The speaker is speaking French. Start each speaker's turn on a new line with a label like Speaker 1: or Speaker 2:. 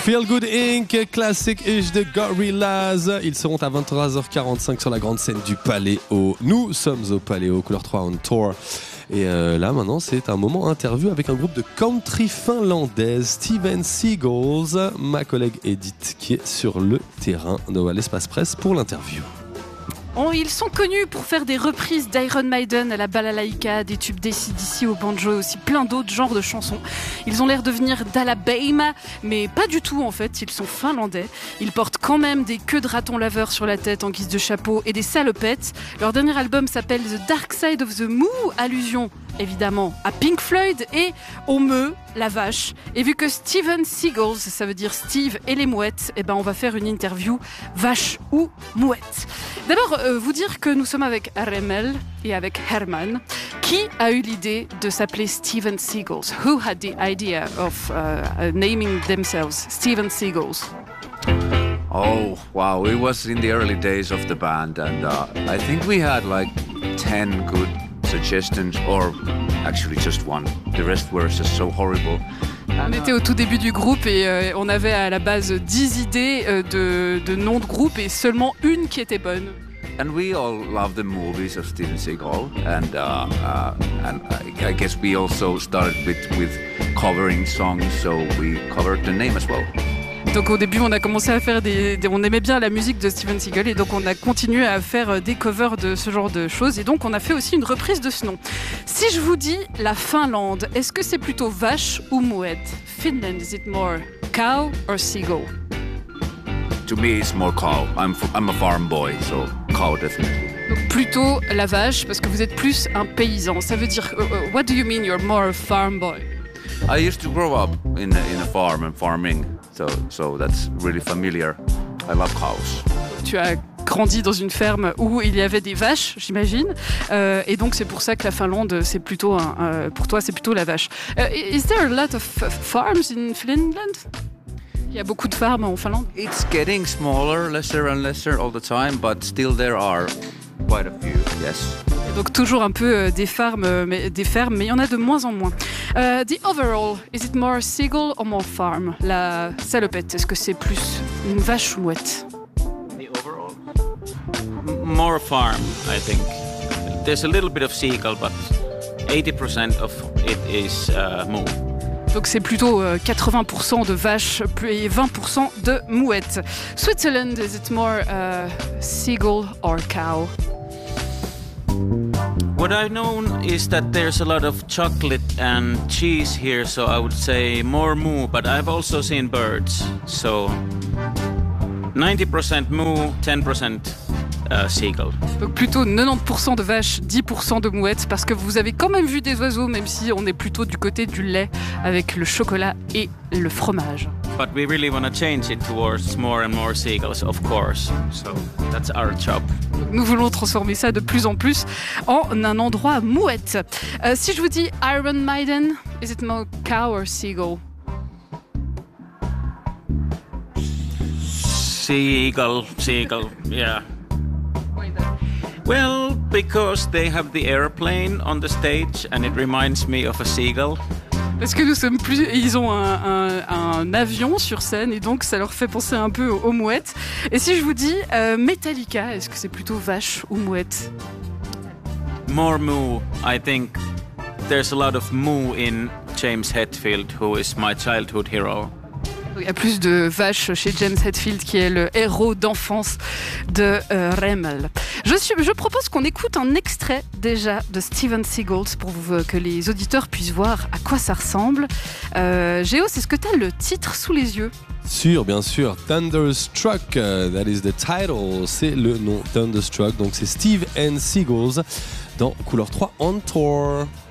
Speaker 1: Feel Good Inc, classique ish de Gorillaz. Ils seront à 23h45 sur la grande scène du Paléo. Nous sommes au Paléo, Couleur 3 on tour. Et là maintenant c'est un moment interview avec un groupe de country finlandaise, Steven Seagulls. Ma collègue Edith qui est sur le terrain de l'Espace Presse pour l'interview.
Speaker 2: Ils sont connus pour faire des reprises d'Iron Maiden à la balalaïka, des tubes d'ACDC au banjo et aussi plein d'autres genres de chansons. Ils ont l'air de venir d'Alabama, mais pas du tout en fait, ils sont finlandais. Ils portent quand même des queues de raton laveur sur la tête en guise de chapeau et des salopettes. Leur dernier album s'appelle The Dark Side of the Moo, allusion évidemment à Pink Floyd et au meu, la vache. Et vu que Steven Seagulls, ça veut dire Steve et les mouettes, on va faire une interview vache ou mouette. D'abord, vous dire que nous sommes avec Remel et avec Herman. Qui a eu l'idée de s'appeler Steven Seagulls? Who had the idea of naming themselves Steven Seagulls?
Speaker 3: Oh, wow. It was in the early days of the band, and I think we had like 10 good suggestions, or actually just one. The rest were just so horrible.
Speaker 2: On était au tout début du groupe et on avait à la base 10 idées de noms de groupe et seulement une qui était bonne.
Speaker 3: And we all love the movies of Steven Seagal, and I guess we also started with covering songs, so we covered the name as well.
Speaker 2: Donc au début on a commencé à faire on aimait bien la musique de Steven Seagal et donc on a continué à faire des covers de ce genre de choses et donc on a fait aussi une reprise de ce nom. Si je vous dis la Finlande, est-ce que c'est plutôt vache ou mouette? Finland, is it more cow or seagull?
Speaker 3: To me it's more cow. I'm a farm boy, so cow definitely.
Speaker 2: Donc plutôt la vache parce que vous êtes plus un paysan. Ça veut dire what do you mean you're more a farm boy?
Speaker 3: I used to grow up in a farm and farming. So that's really familiar. I love cows.
Speaker 2: Tu as grandi dans une ferme où il y avait des vaches, j'imagine, et donc c'est pour ça que la Finlande, c'est plutôt pour toi, c'est plutôt la vache. Is there a lot of farms in Finland? Il y a beaucoup de fermes en Finlande.
Speaker 3: It's getting smaller, lesser and lesser all the time, but still there are quite a few. Yes.
Speaker 2: Donc toujours un peu des fermes, mais il y en a de moins en moins. The overall, is it more seagull or more farm? La salopette, est-ce que c'est plus une vache ou mouette?
Speaker 4: The overall? More farm, I think. There's a little bit of seagull, but 80% of it is moo.
Speaker 2: Donc c'est plutôt 80% de vaches et 20% de mouettes. Switzerland, is it more seagull or cow?
Speaker 4: What I've known is that there's a lot of chocolate and cheese here, so I would say more moo, but I've also seen birds. So 90% moo, 10% seagull.
Speaker 2: Donc plutôt 90% de vaches, 10% de mouettes, parce que vous avez quand même vu des oiseaux, même si on est plutôt du côté du lait avec le chocolat et le fromage.
Speaker 4: But we really want to change it towards more and more seagulls, of course. So that's our job.
Speaker 2: Nous voulons transformer ça de plus en plus en un endroit mouette. Si je vous dis Iron Maiden, is it more cow or seagull?
Speaker 4: Seagull, yeah. Well, because they have the airplane on the stage and it reminds me of a seagull.
Speaker 2: Parce que ils ont un avion sur scène et donc ça leur fait penser un peu aux mouettes. Et si je vous dis Metallica, est-ce que c'est plutôt vache ou mouette?
Speaker 4: More moo. I think there's a lot of moo in James Hetfield, who is my childhood hero.
Speaker 2: Il y a plus de vaches chez James Hetfield qui est le héros d'enfance de Remel. Je propose qu'on écoute un extrait déjà de Steven Seagulls pour que les auditeurs puissent voir à quoi ça ressemble. Géo, est-ce que tu as le titre sous les yeux?
Speaker 1: Bien sûr, Thunderstruck, that is the title, c'est le nom Thunderstruck, donc c'est Steve and Seagulls dans Couleur 3 on Tour.